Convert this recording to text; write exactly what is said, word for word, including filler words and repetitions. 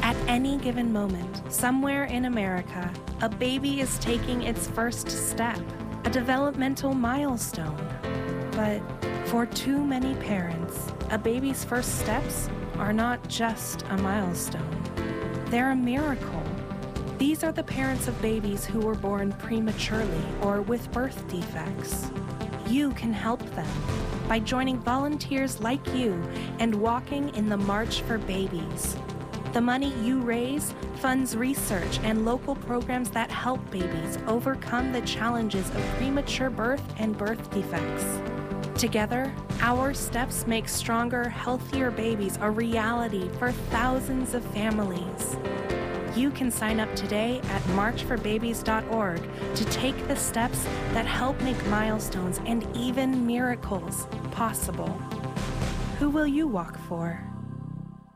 At any given moment, somewhere in America, a baby is taking its first step, a developmental milestone. But for too many parents, a baby's first steps are not just a milestone. They're a miracle. These are the parents of babies who were born prematurely or with birth defects. You can help them by joining volunteers like you and walking in the March for Babies. The money you raise funds research and local programs that help babies overcome the challenges of premature birth and birth defects. Together, our steps make stronger, healthier babies a reality for thousands of families. You can sign up today at march for babies dot org to take the steps that help make milestones and even miracles possible. Who will you walk for?